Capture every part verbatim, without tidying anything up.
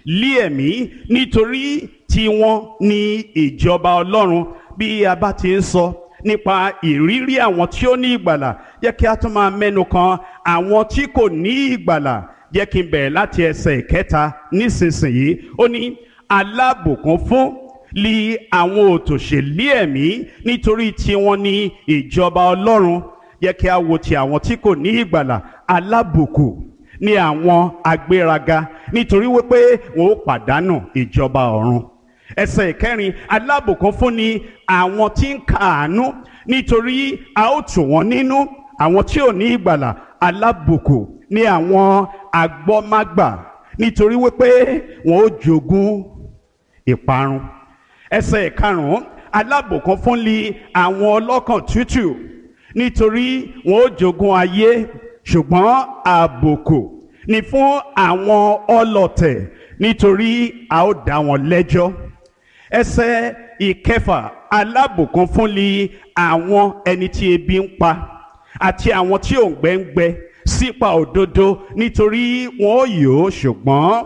lé ẹ̀mí nítorí tiwọn ni ìjọba Ọlọ́run. Bí a bá ti ń sọ nípa ìrírí àwọn tí ó ní ìgbàlà, jẹ́ kí a tún máa mẹ́nu kan àwọn tí kò ní ìgbàlà. Jẹ́ kí n bẹ̀rẹ̀ láti ẹsẹ̀ ìkẹta nísinsìnyí. Ó ní alábùkún fún li àwọn òtòṣèlú ẹ̀mí nítorí tiwọn ni ìjọba Ọlọ́run. Jẹ́ kí a wo ti àwọn tí kò ní ìgbàlà. Alábùkún ni àwọn agbéraga nítorí wípé wọn ó pàdánù ìjọba ọ̀run. Ẹsẹ̀ ìkẹrin, alábùkún fún ni àwọn tí ń kàánú nítorí a ó tù wọ́n nínú. Àwọn tí ò ní ìgbàlà, alábùkún ni àwọn agbọ́mágbà nítorí wípé wọn ó jogún ìparun. Ẹsẹ̀ ìkarùn-ún, alábùkún fún li àwọn ọlọ́kàn tútù nítorí wọn ó jogún ayé. Ṣùgbọ́n àbùkù ni fún àwọn ọlọ̀tẹ̀ nítorí a ó dá wọn lẹ́jọ́. Ẹsẹ̀ ìkẹfà, alábùkún fún li àwọn ẹni tí ebi ń pa àti àwọn tí òǹgbẹ ń gbẹ sípa òdodo nítorí wọn ó yó. Ṣùgbọ́n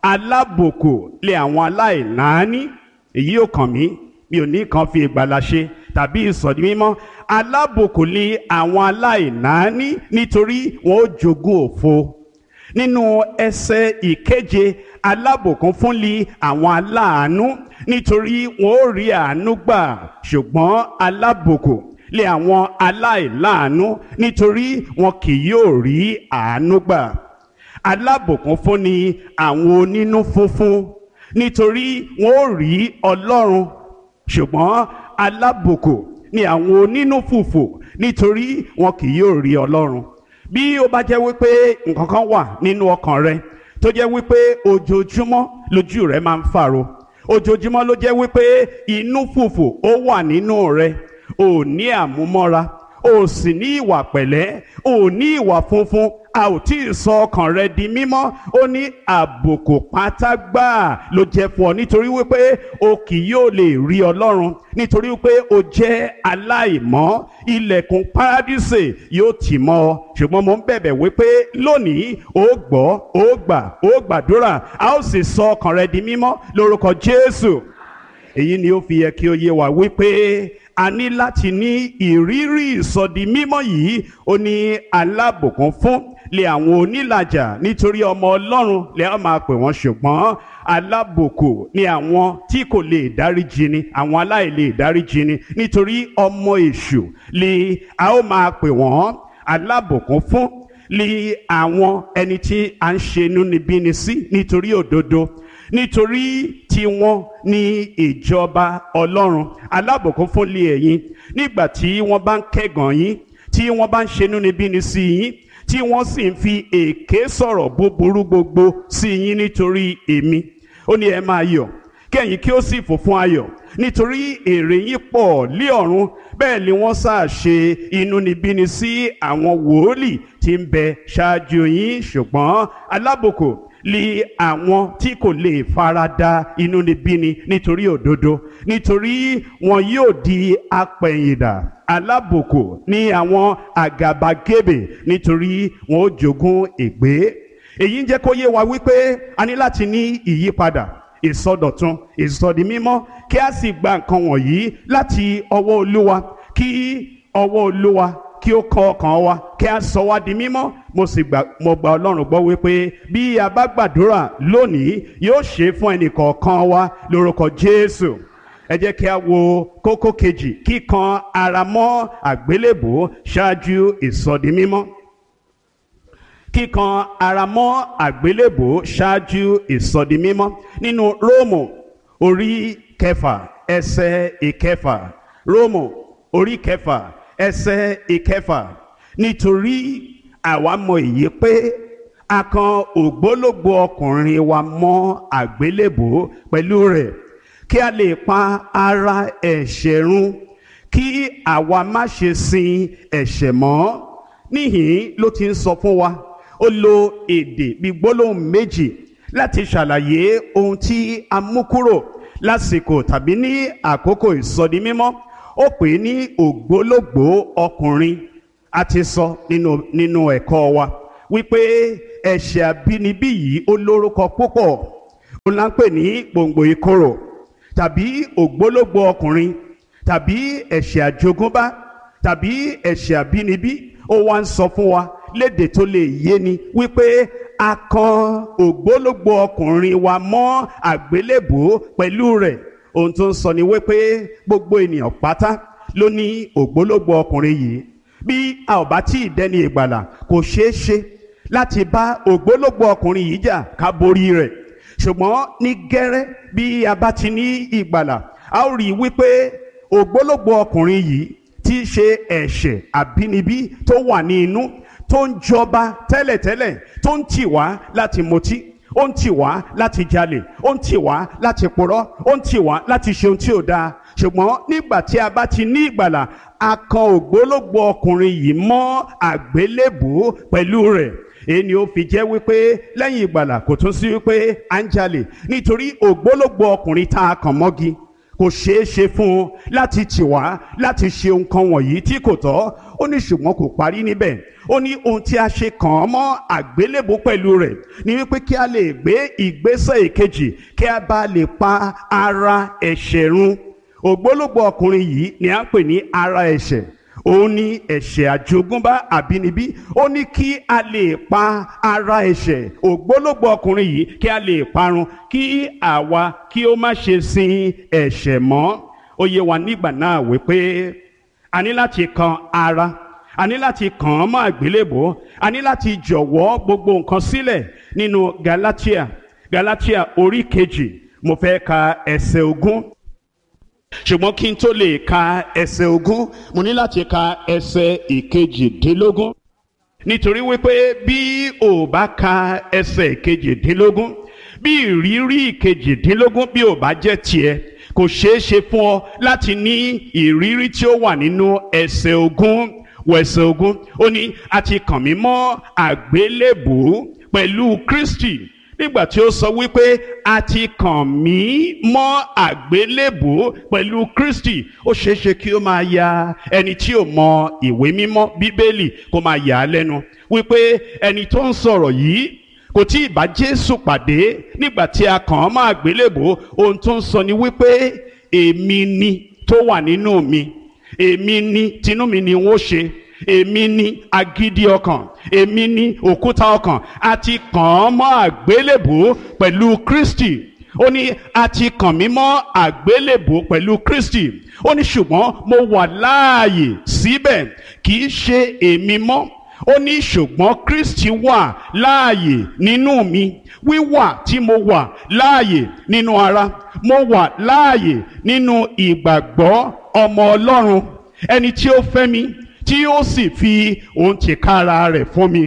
alábùkù lé àwọn aláìnáání. Èyí ò kàn mí, mi ò ní kan fi ìgbàlà ṣe tàbí ìsọ̀dí mímọ́. Alábùkù lé àwọn aláìnáání nítorí wọn ó jogún òfo. Nínú ẹsẹ̀ ìkeje, alábùkún fún li àwọn aláàánú nítorí wọn ó rí àánú gbà. Ṣùgbọ́n alábùkù lé àwọn aláìláàánú nítorí wọn kì yóò rí àánú gbà. Alábùkún fún ni àwọn onínú funfun nítorí wọn ó rí Ọlọ́run. Ṣùgbọ́n alábùkù ni àwọn onínú fùfù nítorí wọn kì yóò rí Ọlọ́run. Bí ó bá jẹ́ wípé nǹkan kan wà nínú ọkàn rẹ tó jẹ́ wípé ojoojúmọ́ lójú rẹ máa ń fàro, ojoojúmọ́ ló jẹ́ wípé inú fùfù ó wà nínú rẹ, ò ní àmúmọ́ra, ò sì ní ìwà pẹ̀lẹ́, ò ní ìwà funfun, a ò tí ì sọ ọkàn rẹ di mímọ́. Ó ní àbùkù pátá gbáà ló jẹ́ fún ọ nítorí wípé o kì yóò lè rí Ọlọ́run, nítorí wípé o jẹ́ aláìmọ́. Ilẹ̀kùn párádísè yóò tì mọ́ ọ. Ṣùgbọ́n mo ń bẹ̀bẹ̀ wípé lónìí ó gbọ́, ó gbà, ó gbàdúrà, a ó sì sọ ọkàn rẹ di mímọ́ lórúkọ Jésù. Èyí ni ó fi yẹ kí ó yé wa wípé a ní láti ní ìrírí ìsọdi mímọ́ yìí. Ó ní alábùkún fún lé àwọn onílàjà nítorí ọmọ Ọlọ́run lè á máa pè wọ́n. Ṣùgbọ́n alábùkù ni àwọn tí kò lè dáríjì ni, àwọn aláìlè dáríjì ni nítorí ọmọ èṣù lè a ó máa pè wọ́n. Alábùkún fún lé àwọn ẹni tí a ń ṣe inúnibíni sí nítorí òdodo, nítorí tiwọn ni ìjọba Ọlọ́run. Alábùkún fún lé ẹ̀yin nígbà tí wọ́n bá ń kẹ́gàn yín, tí wọ́n bá ń ṣe inúnibíni sí yín, tí wọ́n sì ń fi èké sọ̀rọ̀ búburú gbogbo sí yín nítorí èmi. Ó ní ẹ máa yọ̀, kẹ́yìn kí ó sì fò fún ayọ̀, nítorí èrè yín pọ̀ lé ọ̀run. Bẹ́ẹ̀ ni wọ́n sáà ṣe inúnibíni sí àwọn wòlíì tí ń bẹ ṣáájú yín. Ṣùgbọ́n alábùkù lé àwọn tí kò lè farada inúnibíni nítorí òdodo, nítorí wọn yóò di apẹ̀yìndà. Alábùkù ní àwọn àgàbàgebè nítorí wọn ó jogún ègbé. Èyí ń jẹ́ kó yé wa wípé a ní láti ní ìyípadà, ìsọdọ̀tun, ìsọdi mímọ́, kí a sì gba nǹkan wọ̀nyí láti ọwọ́ Olúwa, kí ọwọ́ Olúwa kí ó kọ́ ọkàn wa, kí a sọ wá di mímọ́. Mo sì gbà mo gba Ọlọ́run gbọ́ wípé bí a bá gbàdúrà lónìí yóò ṣe fún ẹnìkọ̀ọ̀kan wa lórúkọ Jésù. Ẹ jẹ́ kí a wo kókó kejì, kíkan ara mọ́ àgbélébùú ṣáájú ìsọdi mímọ́. Kíkan ara mọ́ àgbélébùú ṣáájú ìsọdi mímọ́. Nínú Róòmù orí kẹfà ẹsẹ̀ ìkẹfà. Róòmù orí kẹfà ẹsẹ̀ ìkẹfà. Nítorí àwa mọ èyí pé a kan ògbólógbòó ọkùnrin wa mọ́ àgbélébùú pẹ̀lú rẹ̀, kí a lè pa ara ẹ̀ṣẹ̀ run, kí àwa má ṣe sin ẹ̀ṣẹ̀ mọ́. Níhìn ló ti ń sọ fún wa. Ó lo èdè bíi gbólóhùn méjì láti ṣàlàyé ohun tí a mú kúrò lásìkò tàbí ní àkókò ìsọdi mímọ́. Ó pè é ní ògbólógbòó ọkùnrin. A ti sọ nínú nínú ẹ̀kọ́ wa wípé ẹ̀ṣẹ̀ àbínibí yìí ó lórúkọ púpọ̀. ó là ń pè ní gbòǹgbò ìkorò tàbí ògbólógbò ọkùnrin tàbí ẹ̀ṣẹ̀ àjogúnbá tàbí ẹ̀ṣẹ̀ àbínibí. Ó wá ń sọ fún wa lédè tó lè yé ni wípé a kan ògbólógbò ọkùnrin wa mọ́ àgbélébùú pẹ̀lú rẹ̀. Ohun tó ń sọ ni wípé gbogbo ènìyàn pátá ló ní ògbólógbò ọkùnrin yìí. Bí a ò bá tí ì dẹni ìgbàlà, kò ṣeé ṣe láti bá ògbólógbò ọkùnrin yìí jà ká borí rẹ̀. Ṣùgbọ́n ní gẹ́rẹ́ bí a bá ti ní ìgbàlà, a ó rí i wípé ògbólógbò ọkùnrin yìí tí í ṣe ẹ̀ṣẹ̀ àbínibí tó wà ní inú, tó ń jọba tẹ́lẹ̀tẹ́lẹ̀, tó ń tì wá láti mutí, ó ń tì wá láti jalè, ó ń tì wá láti purọ́, ó ń tì wá láti ṣe ohun tí ò dáa. Ṣùgbọ́n nígbà tí a bá ti ní ìgbàlà, a kan ògbólógbò ọkùnrin yìí mọ́ àgbélébùú pẹ̀lú rẹ̀. Èyí ni ó fi jẹ́ wípé lẹ́yìn ìgbàlà kò tún sí wípé à ń jalè, nítorí ògbólógbò ọkùnrin tá a kàn mọ́gi kò ṣeé ṣe fún un láti tì wá láti ṣe nǹkan wọ̀nyí tí kò tọ́. Ó ní ṣùgbọ́n kò parí níbẹ̀. Ó ní ohun tí a ṣe kàn án mọ́ àgbélébùú pẹ̀lú rẹ̀ ni wípé kí a lè gbé ìgbésẹ̀ ìkejì, kí a bá lè pa ara ẹ̀ṣẹ̀ run. Ògbólógbò ọkùnrin yìí ni à ń pè ní ara ẹ̀ṣẹ̀. Òun ni ẹ̀ṣẹ̀ àjogúnbá àbínibí. Ó ní kí a lè pa ara ẹ̀ṣẹ̀ ògbólógbò ọkùnrin yìí, kí a lè parun, kí àwa kí ó má ṣe sin ẹ̀ṣẹ̀ mọ́. Ó yé wa nígbà náà wípé a ní láti kan ara, a ní láti kàn án mọ́ àgbélébùú, a ní láti jọ̀wọ́ gbogbo nǹkan sílẹ̀. Nínú Galatia Galatia orí kejì, mo fẹ́ ka ẹsẹ̀ ogún. Ṣùgbọ́n kí n tó lè ka ẹsẹ̀ ogún, mo ní láti ka ẹsẹ̀ ìkejìdínlógún. Nítorí wípé bí o bá ka ẹsẹ̀ ìkejìdínlógún, bí ìrírí ìkejìdínlógún bí o bá jẹ́ tiẹ̀, kò ṣeé ṣe fún ọ láti ní ìrírí tí ó wà nínú ẹsẹ̀ ogún. Wọ ẹsẹ̀ ogún, ó ní a ti kàn mí mọ́ àgbélébùú pẹ̀lú Kristi. Nígbà tí ó sọ wípé a ti kàn mí mọ́ àgbélébùú pẹ̀lú Kristi, ó ṣeé ṣe kí ó máa ya ẹni tí ò mọ ìwé mímọ́ Bíbélì kó máa yà á lẹ́nu wípé ẹni tó ń sọ̀rọ̀ yìí kò tí ì bá Jésù pàdé nígbà tí a kàn án mọ́ àgbélébùú. Ohun tó ń sọ ni wípé èmi ni tó wà nínú mi, èmi ni tinú mi ni wọ́n ṣe, èmi ni agídí ọkàn, èmi ni òkúta ọkàn. A ti kàn án mọ́ àgbélébùú pẹ̀lú Kristi. Ó ní a ti kàn mí mọ́ àgbélébùú pẹ̀lú Kristi. Ó ní ṣùgbọ́n mo wà láàyè síbẹ̀, kì í ṣe èmi mọ́. Ó ní ṣùgbọ́n Kristi wà láàyè nínú mi. Wíwà tí mo wà láàyè nínú ara, mo wà láàyè nínú ìgbàgbọ́ ọmọ Ọlọ́run, ẹni tí ó fẹ́ mi, tí ó sì fi òun tìkára rẹ̀ fún mi.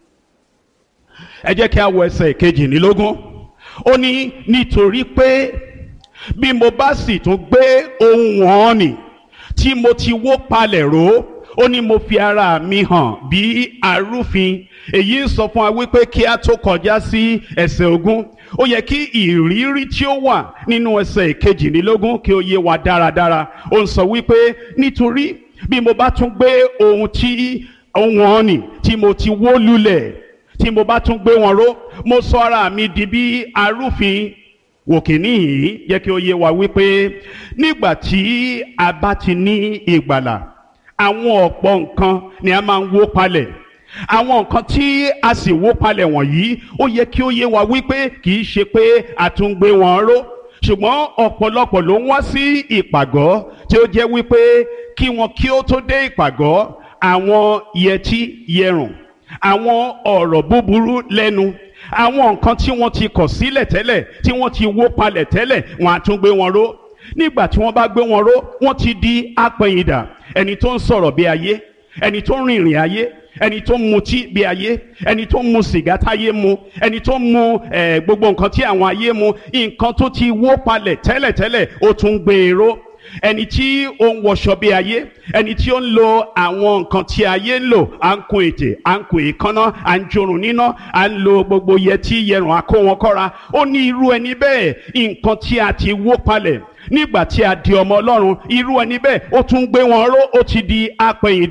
Ẹ jẹ́ kí a wo ẹsẹ̀ kejìlélógún. Ó ní nítorí pé bí mo bá sì tún gbé ohun wọn nì tí mo ti wó palẹ̀ ró, ó ní mo fi ara mi hàn bí arúfin. Èyí ń sọ fún wa wípé kí a tó kọjá sí ẹsẹ̀ ogún, ó yẹ kí ìrírí tí ó wà nínú ẹsẹ̀ kejìlélógún kí ó yé wa dáradára. Ó ń sọ wípé nítorí bí mo bá tún gbé ohun tí ohun ọ̀nì tí mo ti wó lulẹ̀, tí mo bá tún gbé wọn ró, mo sọ ara mi di bí arúfin. Wòkè níhìn yẹ kí ó yé wa wípé nígbà tí a bá ti ní ìgbàlà, àwọn ọ̀pọ̀ nǹkan ni a máa ń wó palẹ̀. Àwọn nǹkan tí a sì wó palẹ̀ wọ̀nyí, ó yẹ kí ó yé wa wípé kì í ṣe pé a tún gbé wọn ró. Ṣùgbọ́n ọ̀pọ̀lọpọ̀ ló ń wá sí ìpàgọ́ tí ó jẹ́ wípé kí wọn kí ó tó dé ìpàgọ́, àwọn yẹtí yẹrùn, àwọn ọ̀rọ̀ búburú lẹ́nu, àwọn nǹkan tí wọ́n ti kọ̀ sílẹ̀ tẹ́lẹ̀, tí wọ́n ti wó palẹ̀ tẹ́lẹ̀, wọ́n á tún gbé wọn ró. Nígbà tí wọ́n bá gbé wọn ró, wọ́n ti di apẹ̀yìndà, ẹni tó ń sọ̀rọ̀ bí ayé, ẹni tó ń rìnrìn ayé, ẹni tó ń mutí bí ayé, ẹni tó ń mu sìgá táyé mu, ẹni tó ń mu eh, gbogbo nǹkan tí àwọn ayé mu. Nǹkan tó ti wó palẹ̀ tẹ́lẹ̀tẹ́lẹ̀ ó tún gbé e ró. Ẹni tí ó ń wọṣọ bí ayé, ẹni tí ó ń lo àwọn nǹkan tí ayé ń lò, à ń kun ètè, à ń kun èékánná, à ń jorùn níná, à ń lo gbogbo yẹtí yẹrùn, à kó wọn kọ́ra. Ó ní irú ẹni bẹ́ẹ̀, nǹkan tí a ti wó palẹ̀ nígbà tí a di ọmọ Ọlọ́run, irú ẹni bẹ́ẹ̀ ó tún gbé wọn ró, ó ti di apẹ̀yìndà.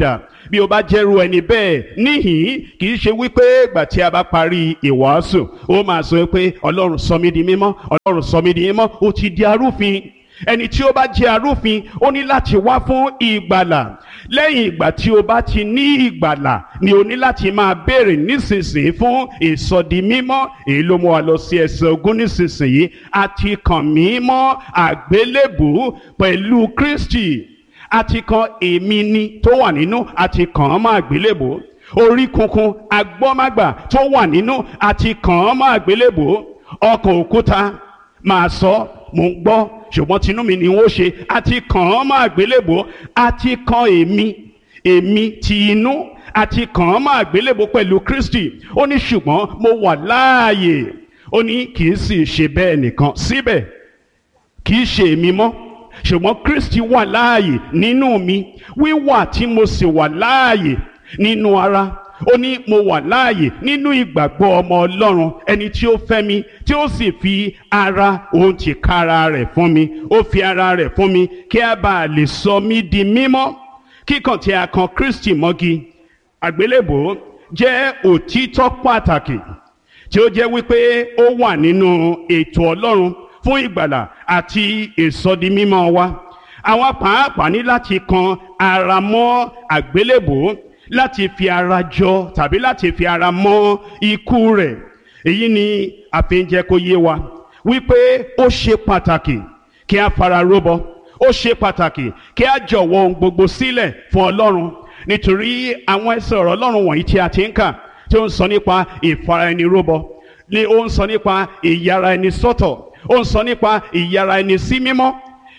bí o bá jẹ́rú ẹni bẹ́ẹ̀ níhìn kì í ṣe wípé ìgbà tí a bá parí ìwàásù ó máa sọ pé ọlọ́run sọ mí di mímọ́ ọlọ́run sọ mí di mímọ́ ó ti di arúfin. Ẹni tí ó bá jẹ́ arúfin ó ní láti wá fún ìgbàlà. Lẹ́yìn ìgbà tí o bá ti ní ìgbàlà ni o ní láti máa béèrè nísinsìnyí fún ìsọdimímọ́. Èyí ló mú wa lọ sí ẹsẹ̀ ogún nísinsìnyí. A ti kàn mí mọ́ àgbélébùú pẹ̀lú Kristi. A ti kan èmi ni tó wà nínú, a ti kàn án mọ́ àgbélébùú. Orí kunkun agbọ́mágbà tó wà nínú, a ti kàn án mọ́ àgbélébùú. Ọkàn òkúta máa sọ mò ń gbọ́ ṣùgbọ́n tinú mi ni wọ́n ṣe. A ti kàn án mọ́ àgbélébùú. A ti kan èmi èmi ti inú, a ti kàn án mọ́ àgbélébùú pẹ̀lú Kristi. Ó ní ṣùgbọ́n mo wà láàyè. Ó ní kì í sì ṣe bẹ́ẹ̀ nìkan, síbẹ̀ kì í ṣe èmi mọ́ ṣùgbọ́n Kristi wà láàyè nínú mi. Wíwà tí mo sì wà láàyè nínú ara, ó ní mo wà láàyè nínú ìgbàgbọ́ ọmọ Ọlọ́run, ẹni tí ó fẹ́ mi tí ó sì fi ara òun tìkára rẹ̀ fún mi. Ó fi ara rẹ̀ fún mi kí a bá lè sọ mí di mímọ́. Kíkàn tí a kan Kristi mọ́gi àgbélébùú jẹ́ òtítọ́ pàtàkì tí ó jẹ́ wípé ó wà nínú ètò Ọlọ́run fún ìgbàlà àti ìsọdimímọ́ wa. Àwa pàápàá ní láti kan ara mọ́ àgbélébùú láti fi ara jọ tàbí láti fi ara mọ́ ikú rẹ̀. Èyí ni a fi ń jẹ́ kó yé wa wípé ó ṣe pàtàkì kí a fara róbọ. Ó ṣe pàtàkì kí a jọ̀wọ́ ohun gbogbo sílẹ̀ fún Ọlọ́run, nítorí àwọn ẹsẹ̀ ọ̀rọ̀ Ọlọ́run wọ̀nyí tí a ti ń kà tí ó ń sọ nípa ìfara ẹni róbọ, ni ó ń sọ nípa ìyára ẹni sọ́tọ̀, ó ń sọ nípa ìyára ẹni sí mímọ́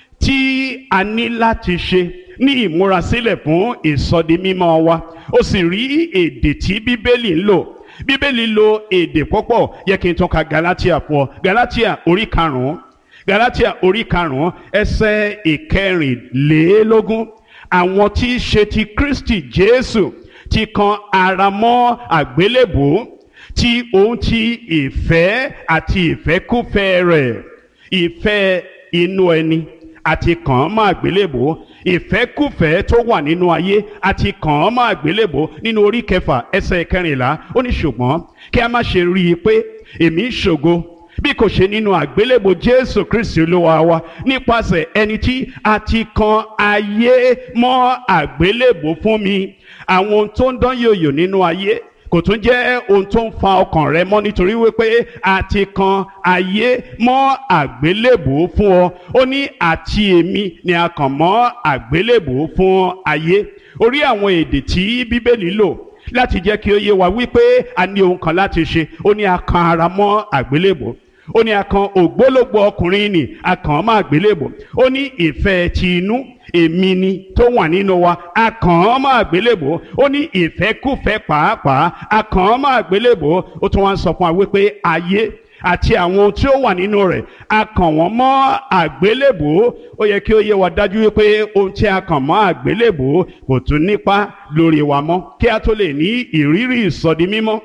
tí a ní láti ṣe ní ìmúrasílẹ̀ fún ìsọdimímọ́ wa. Ó sì rí èdè tí Bíbélì ń lò. Bíbélì lo èdè púpọ̀. Yẹ kí n tún ka Galatia fún ọ. Galatia orí karùn-ún Galatia orí karùn-ún ẹsẹ̀ ìkẹrìnlélógún. Àwọn tí í ṣe ti Kristi Jésù ti kan ara mọ́ àgbélébùú, tí òun ti ìfẹ́ àti ìfẹ́kúfẹ̀ẹ́ rẹ̀, ìfẹ́ inú ẹni àti kàn án mọ́ àgbélébùú, ìfẹ́kúfẹ̀ẹ́ tó wà nínú ayé àti kàn án mọ́ àgbélébùú. Nínú orí kẹfà ẹsẹ̀ kẹrìnlá ó ní ṣùgbọ́n kí a má ṣe rí i pé èmi ń ṣògo bí kò ṣe nínú àgbélébùú Jésù Kristi Olúwa wa, nípasẹ̀ ẹni tí a ti kan ayé mọ́ àgbélébùú fún mi. Àwọn ohun tó ń dán yòyò nínú ayé kò tún jẹ́ ohun tó ń fa ọkàn rẹ mọ́, nítorí wípé a ti kan ayé mọ́ àgbélébùú fún ọ. Ó ní àti èmi ni a kàn mọ́ àgbélébùú fún ayé. Orí àwọn èdè tí Bíbélì lò láti jẹ́ kí ó yé wa wípé a ní ohun kan láti ṣe. Ó ní a kan ara mọ́ àgbélébùú. Ó ní a kan ògbólógbòó ọkùnrin nì a kàn mọ́ àgbélébùú. Ó ní ìfẹ́ ti inú èmi ni tó wà nínú wa a kàn án mọ́ àgbélébùú. Ó ní ìfẹ́kúfẹ̀ẹ́ pàápàá a kàn án mọ́ àgbélébùú. Ó tún wá ń sọ fún wa wípé ayé àti àwọn ohun tí ó wà nínú rẹ̀ a kàn wọ́n mọ́ àgbélébùú. Ó yẹ kí ó yé wa dájú wípé ohun tí a kàn mọ́ àgbélébùú kò tún nípa lórí wa mọ́. Kí a tó lè ní ìrírí ìsọdimímọ́,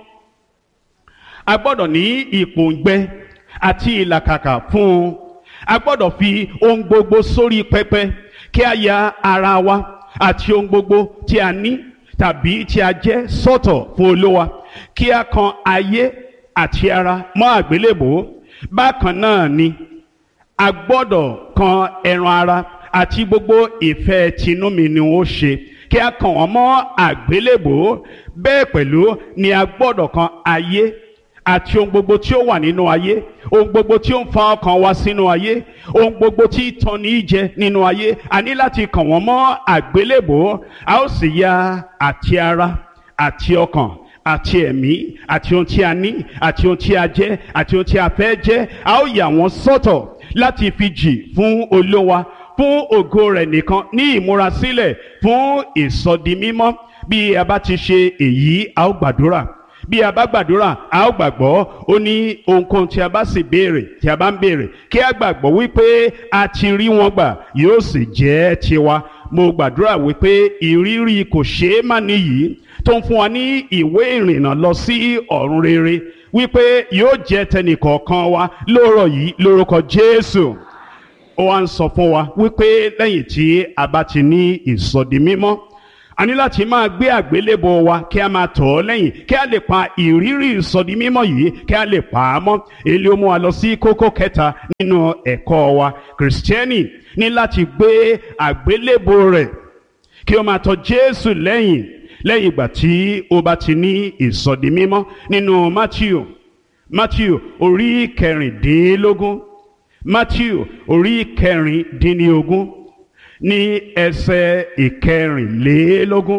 a gbọ́dọ̀ ní ìpòǹgbẹ àti ìlàkàkà fún un. A gbọ́dọ̀ fi ohun gbogbo sórí pẹpẹ kí a ya ara wa àti ohun gbogbo tí a ní tàbí tí a jẹ́ sọ́tọ̀ fún Olúwa. Kí a kan ayé àti ara mọ́ àgbélébùú. Bákan náà ni a gbọ́dọ̀ kan ẹran ara àti gbogbo ìfẹ́ tinú mi ni ó ṣe. Kí a kàn wọ́n mọ́ àgbélébùú. Bẹ́ẹ̀ pẹ̀lú ni a gbọ́dọ̀ kan ayé àti ohun gbogbo tí ó wà nínú ayé, ohun gbogbo tí ó ń fa ọkàn wa sínú ayé, ohun gbogbo tí tàn ní jẹ nínú ayé. A ní láti kàn wọ́n mọ́ àgbélébùú. A ó sì ya àti ara àti ọkàn àti ẹ̀mí àti ohun tí a ní àti ohun tí a jẹ́ àti ohun tí a fẹ́ jẹ́. A ó yà wọ́n sọ́tọ̀ láti fi jì fún Olúwa, fún ògo rẹ̀ nìkan, ní ìmúrasílẹ̀ fún ìsọdimímọ́. Bí a bá ti ṣe èyí, a ó gbàdúrà. Bí a bá gbàdúrà a ó gbàgbọ́. Ó ní ohunkóhun tí a bá sì béèrè tí a bá ń béèrè kí a gbàgbọ́ wípé a ti rí wọn gbà yóò sì jẹ́ tiwa. Mo gbàdúrà wípé ìrírí kò ṣeé má níyì tó ń fún wa ní ìwé ìrìnnà lọ sí ọ̀run rere wípé yóò jẹ́ tẹnìkọ̀ọ̀kan wa lóòrọ̀ yìí lórúkọ Jésù. Ó wá ń sọ fún wa wípé lẹ́yìn tí a bá ti ní ìsọdimímọ́, a ní láti máa gbé àgbélébọ wa kí a máa tọ̀ ọ́ lẹ́yìn kí a lè pa ìrírí ìsọdi mímọ́ yìí kí a lè pa á mọ́. èyí ó mú wa lọ sí kókó kẹta nínú ẹ̀kọ́ wa. kìrìsìtẹ́nì ní láti gbé àgbélébọ rẹ̀ kí ó máa tọ̀ Jésù lẹ́yìn lẹ́yìn ìgbà tí ó bá ti ní ìsọdi mímọ́. nínú Mátíù Mátíù orí kẹrìndínlógún Mátíù orí kẹrìndínlógún ní ẹsẹ̀ ìkẹrìnlélógún.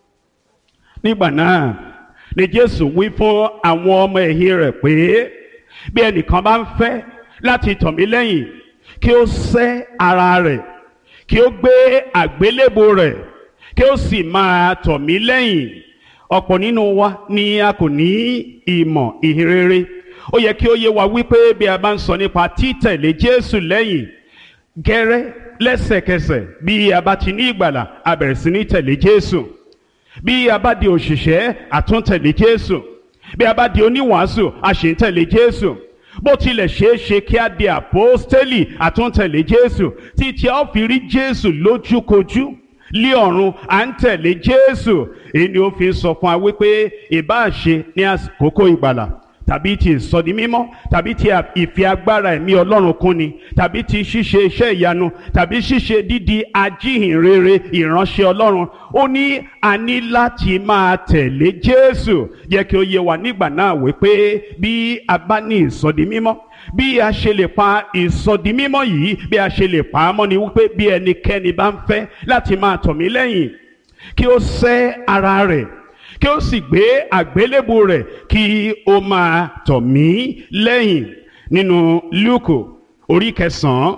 nígbà náà ni Jésù wí fún àwọn ọmọ ẹ̀yìn rẹ̀ pé bí ẹnìkan bá ń fẹ́ láti tọ̀ mí lẹ́yìn kí ó sẹ́ ara rẹ̀ kí ó gbé àgbélébùú rẹ̀ kí ó sì máa tọ̀ mí lẹ́yìn. ọ̀pọ̀ nínú wa ni a kò ní ìmọ̀ ìhìnrere. ó yẹ kí ó yé wa wípé bí a bá ń sọ nípa títẹ̀lé Jésù lẹ́yìn gẹ́rẹ́ lẹ́sẹ̀kẹsẹ̀ bí a bá ti ní ìgbàlà a bẹ̀rẹ̀ sí ní tẹ̀lé Jésù. bí a bá di òṣìṣẹ́ a tún tẹ̀lé Jésù. bí a bá di oníwàásù a sì ń tẹ̀lé Jésù. bó tilẹ̀ ṣeé ṣe kí a di àpọ́stélì a tún tẹ̀lé Jésù títí a ó fi rí Jésù lójúkojú lé ọ̀run à ń tẹ̀lé Jésù. èyí ni ó fi sọ fún wa wípé ìbáà ṣe ní àkókò ìgbàlà tàbí ti ìsọdi mímọ́ tàbí ti ìfi agbára ẹ̀mí Ọlọ́run kúnni tàbí ti ṣíṣe iṣẹ́ ìyanu tàbí ṣíṣe dídi ajíhìnrere ìránṣẹ́ Ọlọ́run. ó ní a ní láti máa tẹ̀lé Jésù. jẹ́ kí ó yé wa nígbà náà wípé bí a bá ní ìsọdi mímọ́ bí a ṣe lè pa ìsọdi mímọ́ yìí bí a ṣe lè pa á mọ́ ni wípé bí ẹnikẹ́ni bá ń fẹ́ láti máa tọ̀ mí lẹ́yìn kí ó sẹ́ ara rẹ̀ kí ó sì gbé àgbélébùú rẹ̀ kí ó máa tọ̀ mí lẹ́yìn. nínú Lúùkù orí kẹsàn-án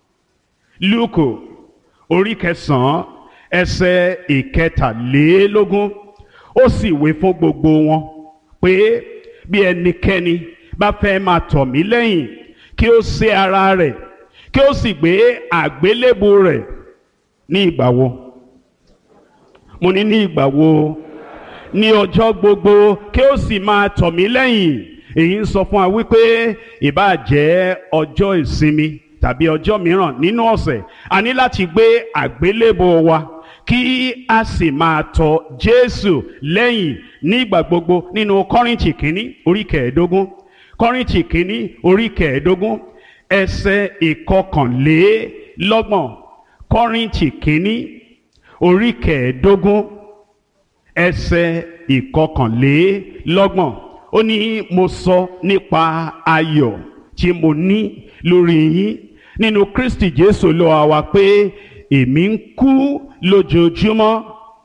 Lúùkù orí kẹsàn-án ẹsẹ̀ ìkẹtàlélógún ó sì wí fún gbogbo wọn pé bí ẹnikẹ́ni bá fẹ́ máa tọ̀ mí lẹ́yìn kí ó sẹ́ ara rẹ̀ kí ó sì gbé àgbélébùú rẹ̀. ní ìgbà wo? mo ní ní ìgbà wo? ní ọjọ́ gbogbo kí ó sì máa tọ̀ mí lẹ́yìn. èyí ń sọ fún wa wípé ìbáà jẹ́ ọjọ́ ìsinmi tàbí ọjọ́ mìíràn nínú ọ̀sẹ̀ a ní láti gbé àgbélébùú wa kí a sì máa tọ̀ Jésù lẹ́yìn nígbà gbogbo. nínú Kọ́ríńtì kínní orí kẹẹ̀ẹ́dógún Kọ́ríńtì kínní orí kẹẹ̀ẹ́dógún ẹsẹ̀ ìkọkànlélọ́gbọ̀n. Kọ́ríńtì kínní orí kẹẹ̀ẹ́dógún ẹsẹ̀ ìkọkànlélọ́gbọ̀n. ó ní mo sọ nípa ayọ̀ tí mo ní lórí yín nínú Kristi Jésù Olúwa wa pé èmi ń kú lójoojúmọ́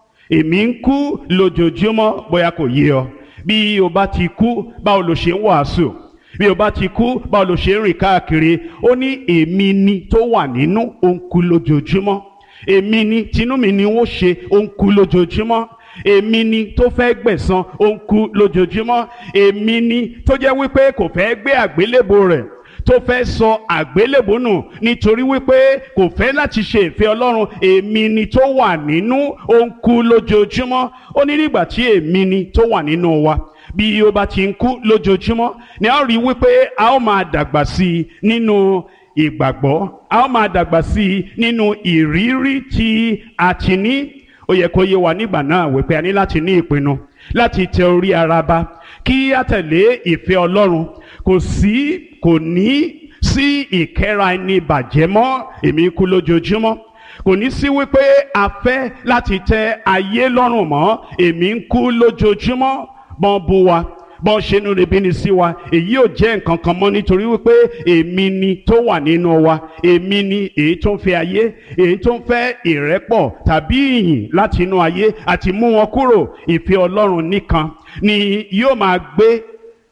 èmi ń kú lójoojúmọ́. bóyá kò yé ọ. bí o bá ti kú báwo lo ṣe ń wàásù? bí o bá ti kú báwo lo ṣe ń rìn káàkiri? ó ní èmi ni tó wà nínú ó ń kú lójoojúmọ́. èmi ni tinú mi ni wọ́n ṣe ó ń kú lójoojúmọ́. èmi ni tó fẹ́ gbẹ̀san ó ń kú lójoojúmọ́. èmi ni tó jẹ́ wípé kò fẹ́ gbé àgbélébùú rẹ̀ tó fẹ́ sọ àgbélébùú nù nítorí wípé kò fẹ́ láti ṣe ìfẹ́ Ọlọ́run. èmi ni tó wà nínú ó ń kú lójoojúmọ́. ó ní nígbà tí èmi ni tó wà nínú wa bí ó bá ti ń kú lójoojúmọ́ ni a ó rí wípé a ó máa dàgbà sí i nínú ìgbàgbọ́ a ó máa dàgbà sí i nínú ìrírí tí a ti ní. ó yẹ kó yé wa nígbà náà wípé a ní láti ní ìpinnu láti tẹ orí ara ba kí a tẹ̀lé ìfẹ́ Ọlọ́run. kò sí kò ní sí ìkẹ́ra ẹni bàjẹ́ mọ́. èmi kú lójoojúmọ́. kò ní sí wípé a fẹ́ láti tẹ ayé lọ́rùn mọ́. èmi ń kú lójoojúmọ́. bọ́n bú wa bọ́n ṣe inú rebi ni sí wa èyí ò jẹ́ nǹkan kan mọ́ nítorí wípé èmi ni tó wà nínú wa. èmi ni èyí tó ń fẹ́ ayé èyí tó ń fẹ́ ìrẹ́pọ̀ tàbí ìyìn láti inú ayé àti mú wọn kúrò. ìfẹ́ Ọlọ́run nìkan ni yóò máa gbé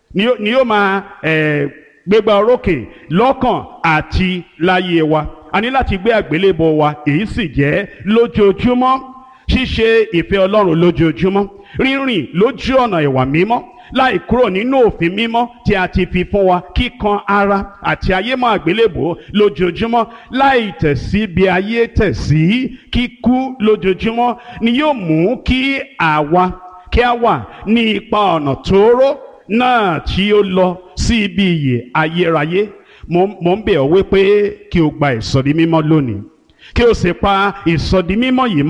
ni yóò máa eh, gbégbá orókè lọ́kàn àti láyé wa. a ní láti gbé àgbélébùú wa èyí sì jẹ́ lójoojúmọ́. ṣíṣe ìfẹ́ Ọlọ́run lójoojúmọ́. rírìn lójú ọ̀nà ìwà mímọ́ láì kúrò nínú òfin mímọ́ tí a ti fi fún wa. kíkan ara àti ayé mọ́ àgbélébùú lójoojúmọ́ láì tẹ̀sí bí ayé tẹ̀sí. kíkú lójoojúmọ́ ni yóò mú kí àwa kí a wà ní ipa ọ̀nà tóóró náà tí ó lọ sí ibi ìyè ayérayé. mo ń bẹ̀ ọ́ wípé kí o gba ìsọdi mímọ́ lónìí kí o sì pa ìsọdi mímọ́ yìí mọ́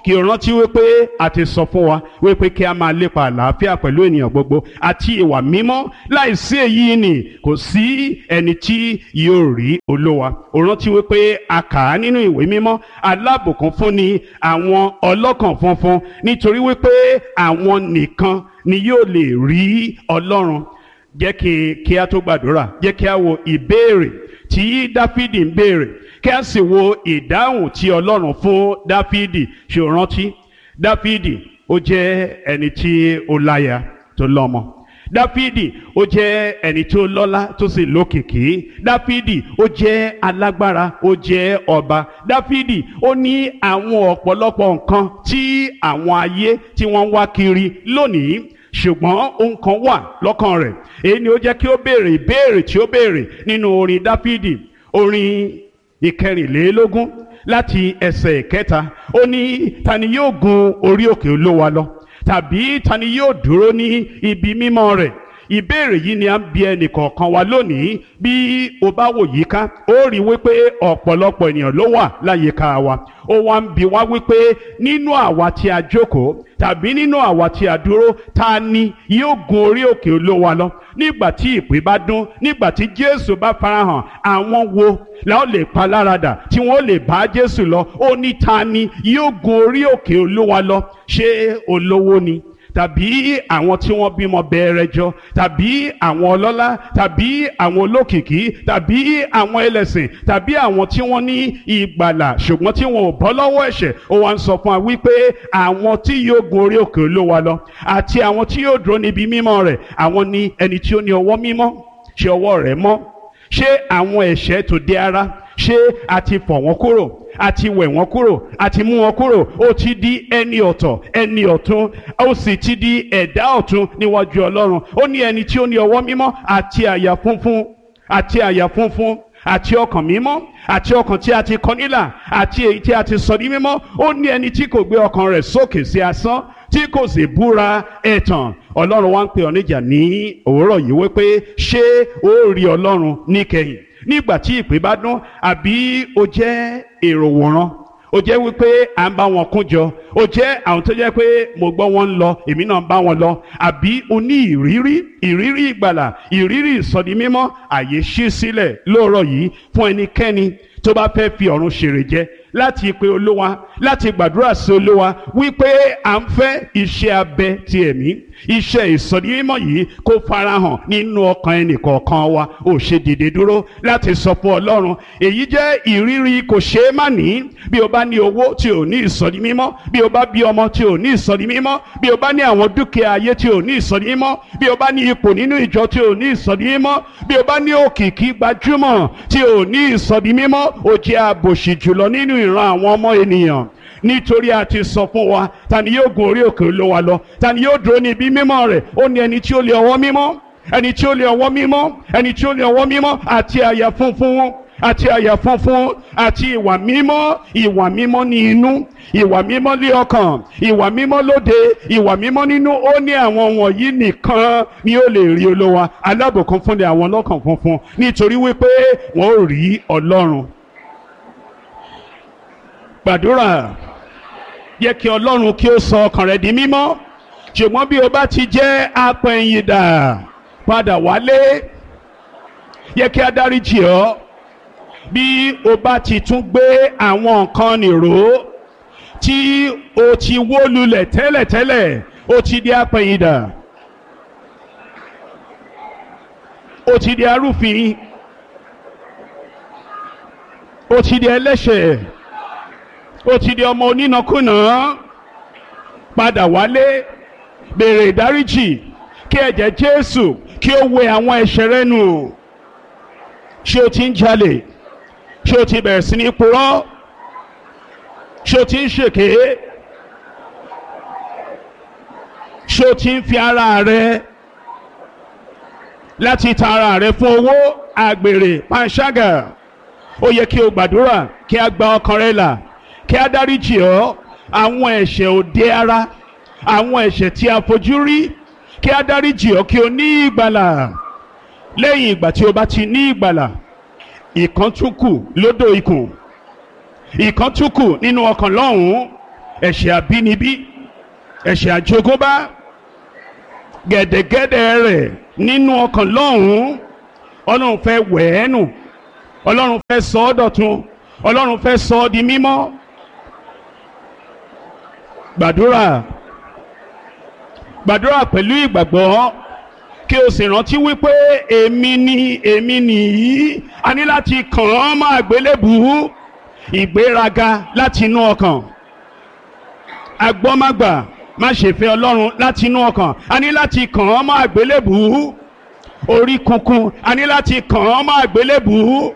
kí o rántí wípé a ti sọ fún wa wípé kí a máa lépa àlàáfíà pẹ̀lú ènìyàn gbogbo àti ìwà mímọ́. Láìsí èyí ni kò sí ẹni tí yóò rí Olúwa. O rántí wípé a kà á nínú ìwé mímọ́, alábùkún fún ni àwọn ọlọ́kàn funfun, nítorí wípé àwọn nìkan ni yóò lè rí Ọlọ́run. Jẹ́ kí kí a tó gbàdúrà, jẹ́ kí a wo ìbéèrè tí Dáfídì ń béèrè, kí a sì wo ìdáhùn tí Ọlọ́run fún Dáfídì. Ṣé o rántí? Dáfídì ó jẹ́ ẹni tí ó láya tó lọ́mọ. Dáfídì ó jẹ́ ẹni tó lọ́lá tó sì lókìkí. Dáfídì ó jẹ́ alágbára, ó jẹ́ ọba. Dáfídì ó ní àwọn ọ̀pọ̀lọpọ̀ nǹkan tí àwọn ayé tí wọ́n ń wá kiri lónìí, ṣùgbọ́n ohun kan wà lọ́kàn rẹ̀. Èyí ni ó jẹ́ kí ó béèrè ìbéèrè tí ó béèrè nínú orin Dáfídì, orin ìkẹrìnlélógún láti ẹsẹ̀ ìkẹta. Ó ní, ta ni yóò gun orí òkè Olúwa lọ? Tàbí ta ni yóò dúró ní ibi mímọ́ rẹ̀? Ìbéèrè yìí ni a ń bi ẹnì kọ̀ọ̀kan wa lónìí. Bí o bá wò yíká, ó rí wípé ọ̀pọ̀lọpọ̀ ènìyàn ló wà láyìíká wa. Ó wá ń bi wá wípé nínú àwa tí a jókòó tàbí nínú àwa tí a dúró, ta ni yóò gun orí òkè Olúwa lọ? Nígbà tí ìpè bá dún, nígbà tí Jésù bá farahàn, àwọn wo la ó lè pa láradà tí wọ́n lè bá Jésù lọ? Ó ní, ta ni yóò gun orí òkè Olúwa lọ? Ṣé olówó ni? Tàbí àwọn tí wọ́n bímọ bẹ̀rẹ̀ jọ, tàbí àwọn ọlọ́lá, tàbí àwọn olókìkí, tàbí àwọn ẹlẹ́sìn, tàbí àwọn tí wọ́n ní ìgbàlà ṣùgbọ́n tí wọn ò bọ́ lọ́wọ́ ẹ̀ṣẹ̀? Ó wá ń sọ fún wa wípé àwọn tí yóò gun orí òkè Olúwa lọ àti àwọn tí yóò dúró níbi mímọ́ rẹ̀, àwọn ni ẹni tí ó ní ọwọ́ mímọ́. Ṣé ọwọ́ rẹ̀ mọ́? Ṣé àwọn ẹ̀ṣẹ̀ tó dé ara, ṣé a ti fọ̀ wọ́n kúrò, a ti wẹ̀ wọ́n kúrò, a ti mú wọn kúrò? Ó ti di ẹni ọ̀tọ̀, ẹni ọ̀tun, ó sì ti di ẹ̀dá ọ̀tun níwájú Ọlọ́run. Ó ní ẹni tí ó ní ọwọ́ mímọ́ àti àyà funfun, àti àyà funfun, àti ọkàn mímọ́, àti ọkàn tí a ti kọ nílà, àti èyí tí a ti sọ di mímọ́. Ó ní ẹni tí kò gbé ọkàn rẹ̀ sókè sí asán, tí kò sì búra ẹ̀tàn. Ọlọ́run wá ń pè ọ́ níjà ní òwúrọ̀ yìí wípé ṣé ó rí Ọlọ́run níkẹyìn nígbà tí ìpè bá dún? Àbí ó jẹ́ èrò wòran, ó jẹ́ wípé à ń bá wọn kún jọ, ó jẹ́ àwọn tó jẹ́ pé mo gbọ́ wọn ń lọ, èmi náà ń bá wọn lọ? Àbí o ní ìrírí ìrírí ìgbàlà, ìrírí ìsọdi mímọ́? Àyè ṣí sílẹ̀ lóòrọ̀ yìí fún ẹnikẹ́ni tó bá fẹ́ fi ọ̀run ṣèrè jẹ, láti pe Olúwa, láti gbàdúrà sí Olúwa wípé à ń fẹ́ iṣẹ́ abẹ ti ẹ̀mí, iṣẹ́ ìsọdi mímọ́ yìí kó farahàn nínú ọkàn ẹnìkọ̀ọ̀kan wa. Ó ṣe dìde dúró láti sọ fún Ọlọ́run. Èyí jẹ́ ìrírí kò ṣeé má ní. Bí o bá ní owó tí ò ní ìsọdi mímọ́, bí o bá bí ọmọ tí ò ní ìsọdi mímọ́, bí o bá ní àwọn dúkìá ayé tí ò ní ìsọdi mímọ́, bí o bá ní ipò nínú ìjọ tí ò ní ìsọdi mímọ́, bí o bá ní òkìkí gbajúmọ̀ tí ò ní ìsọdi mímọ́, ó jẹ́ àbòsí jùlọ nínú ìran àwọn ọmọ ènìyàn. Nítorí a ti sọ fún wa, ta ni yóò gun orí òkè Olúwa lọ? Ta ni yóò dúró ní ibi mímọ́ rẹ̀? Ó ní ẹni tí ó lé ọwọ́ mímọ́, ẹni tí ó lé ọwọ́ mímọ́, ẹni tí ó lé ọwọ́ mímọ́ àti àyà funfun, àti àyà funfun àti ìwà mímọ́. Ìwà mímọ́ ní inú, ìwà mímọ́ ní ọkàn, ìwà mímọ́ lóde, ìwà mímọ́ nínú. Ó ní àwọn wọ̀nyí nìkan ni ó lè rí Olúwa. Alábùkún fún ni àwọn ọlọ́kàn funfun, nítorí wípé wọ́n ó rí Ọlọ́run. Gbàdúrà, yẹ kí Ọlọ́run kí ó sọ ọkàn rẹ di mímọ́. Ṣùgbọ́n bí o bá ti jẹ́ apẹ̀yìndà, padà wálé. Yẹ kí a dáríjì ọ́. Bí o bá ti tún gbé àwọn nǹkan nìró tí o ti wó lulẹ̀ tẹ́lẹ̀tẹ́lẹ̀, o ti di apẹ̀yìndà, o ti di arúfin, o ti di ẹlẹ́ṣẹ̀, ó ti di ọmọ onínàkúnà. Padà wálé, béèrè ìdáríjì, kí ẹ̀jẹ̀ Jésù kí ó wẹ àwọn ẹ̀ṣẹ̀ rẹ nù. Ṣé o ti ń jalè? Ṣé o ti bẹ̀rẹ̀ sí ní purọ́? Ṣé o ti ń ṣèké? Ṣé o ti ń fi ara rẹ láti ta ara rẹ fún owó, àgbèrè, panṣágà? Ó yẹ kí o gbàdúrà kí a gba ọkàn rẹ là, kí a dáríjì ọ́ àwọn ẹ̀ṣẹ̀ òde ara, àwọn ẹ̀ṣẹ̀ tí a fojú rí. Kí a dáríjì ọ́ kí o ní ìgbàlà. Lẹ́yìn ìgbà tí o bá ti ní ìgbàlà, ìkan tún kù lódò ikùn, ìkan tún kù nínú ọkàn lọ́hùn-ún. ẹ̀ṣẹ̀ àbínibí ẹ̀ṣẹ̀ àjogúnbá gẹ̀dẹ̀gẹ̀dẹ̀ rẹ̀ nínú ọkàn lọ́hùn-ún ọlọ́run fẹ́ wẹ̀ ẹ́ nù ọlọ́run fẹ́ sọ ọ́ dọ̀tun ọlọ́run fẹ́ sọ ọ́ di mímọ́. gbàdúrà gbàdúrà pẹ̀lú ìgbàgbọ́ kí o sì rántí wípé èmi ni èmi nìyí a ní láti kàn án mọ́ àgbélébùú ìgbéraga láti inú ọkàn agbọ́mágbà má ṣe fẹ́ ọlọ́run láti inú ọkàn a ní láti kàn án mọ́ àgbélébùú orí kunkun a ní láti kàn án mọ́ àgbélébùú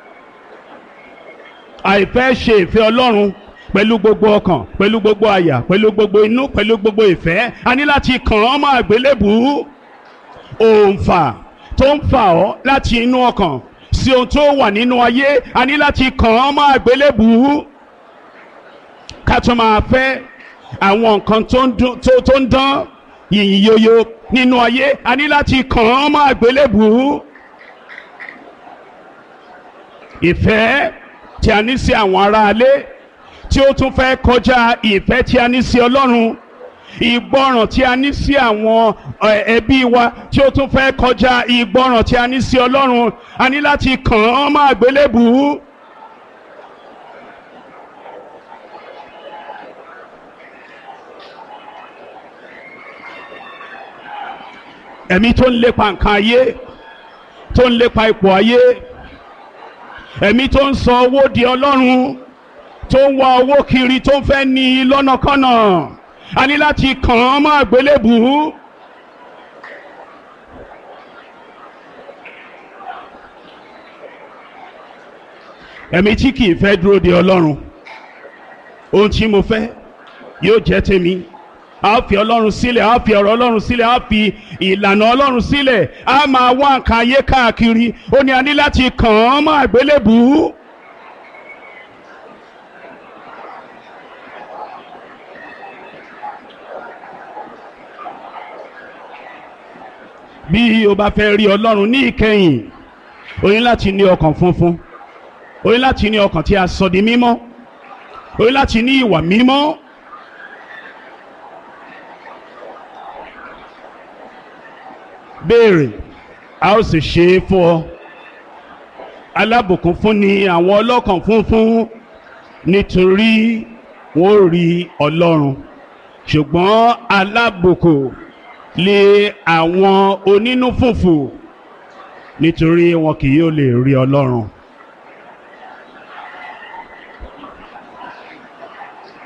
àìfẹ́ ṣe ìfẹ́ ọlọ́run pẹ̀lú gbogbo ọkàn pẹ̀lú gbogbo àyà pẹ̀lú gbogbo inú pẹ̀lú gbogbo ìfẹ́ a ní láti kàn án mọ́ àgbélébùú òǹfà tó ń fà ọ́ láti inú ọkàn sí ohun tó wà nínú ayé a ní láti kàn án mọ́ àgbélébùú ká tó máa fẹ́ àwọn nǹkan tó ń dán yìnyín yoyo nínú ayé a ní láti kàn án mọ́ àgbélébùú ìfẹ́ tí a ní sí àwọn aráalé tí ó tún fẹ́ kọjá ìfẹ́ tí a ní sí Ọlọ́run ìgbọràn tí a ní sí àwọn ẹbí wa tí ó tún fẹ́ kọjá ìgbọràn tí a ní sí Ọlọ́run a ní láti kàn án mọ́ àgbélébùú. ẹ̀mí tó ń lépa nǹkan ayé tó ń lépa ipò ayé ẹ̀mí tó ń sọ owó di Ọlọ́run tó ń wá owó kiri tó ń fẹ́ ní lọ́nàkọ́nà a ní láti kàn án mọ́ àgbélébùú. ẹ̀mí tí kìí fẹ́ dúró de Ọlọ́run ohun tí mo fẹ́ yóò jẹ́ tèmi a fi Ọlọ́run sílẹ̀ a fi ọ̀rọ̀ Ọlọ́run sílẹ̀ a fi ìlànà Ọlọ́run sílẹ̀ a máa wá nǹkan ayé káàkiri ó ní a ní láti kàn án mọ́ àgbélébùú. bí o bá fẹ́ rí Ọlọ́run ní ìkẹyìn o ní láti ní ọkàn funfun o ní láti ní ọkàn tí a sọ di mímọ́ o ní láti ní ìwà mímọ́. béèrè a ó sì ṣe é fún ọ alábùkún fún ni àwọn ọlọ́kàn funfun nítorí wọn ò rí Ọlọ́run ṣùgbọ́n alábùkún lé àwọn onínú fùfù nítorí wọn kì yóò lè rí Ọlọ́run.